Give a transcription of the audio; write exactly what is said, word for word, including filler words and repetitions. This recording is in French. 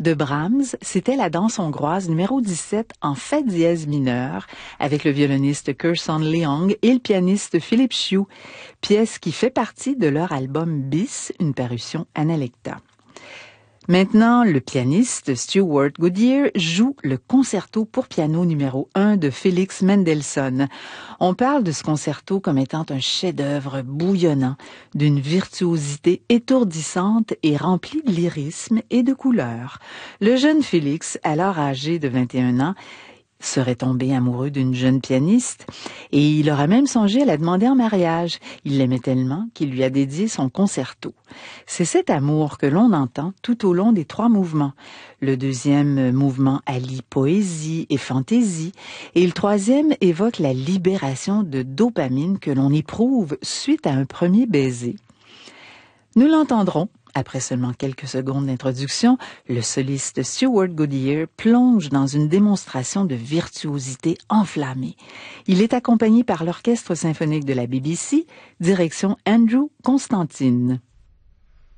de Brahms, c'était la danse hongroise numéro dix-sept en fa dièse mineur avec le violoniste Kirsan Leong et le pianiste Philippe Chiu, pièce qui fait partie de leur album Bis, une parution Analecta. Maintenant, le pianiste Stewart Goodyear joue le concerto pour piano numéro un de Félix Mendelssohn. On parle de ce concerto comme étant un chef-d'œuvre bouillonnant, d'une virtuosité étourdissante et rempli de lyrisme et de couleurs. Le jeune Félix, alors âgé de vingt et un ans, serait tombé amoureux d'une jeune pianiste et il aura même songé à la demander en mariage. Il l'aimait tellement qu'il lui a dédié son concerto. C'est cet amour que l'on entend tout au long des trois mouvements. Le deuxième mouvement allie poésie et fantaisie et le troisième évoque la libération de dopamine que l'on éprouve suite à un premier baiser. Nous l'entendrons. Après seulement quelques secondes d'introduction, le soliste Stewart Goodyear plonge dans une démonstration de virtuosité enflammée. Il est accompagné par l'Orchestre symphonique de la B B C, direction Andrew Constantine.